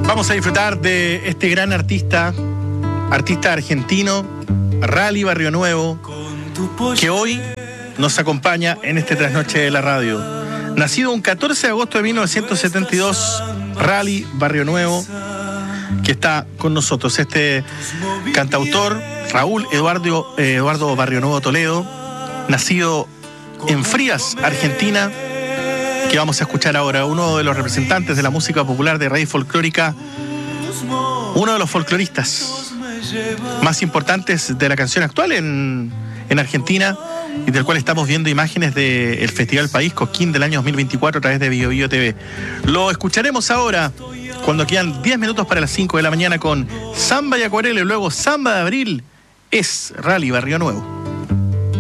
Vamos a disfrutar de este gran artista argentino, Rally Barrio Nuevo, que hoy nos acompaña en este trasnoche de la radio. Nacido un 14 de agosto de 1972, Rally Barrio Nuevo, que está con nosotros. Este cantautor, Raúl Eduardo Barrio Nuevo Toledo, nacido en Frías, Argentina, que vamos a escuchar ahora, uno de los representantes de la música popular de raíz folclórica, uno de los folcloristas más importantes de la canción actual en Argentina, y del cual estamos viendo imágenes del Festival País Cosquín del año 2024 a través de Bio Bio TV. Lo escucharemos ahora, cuando quedan 10 minutos para las 5 de la mañana, con Samba y Acuarela, y luego Samba de Abril. Es Rally Barrio Nuevo.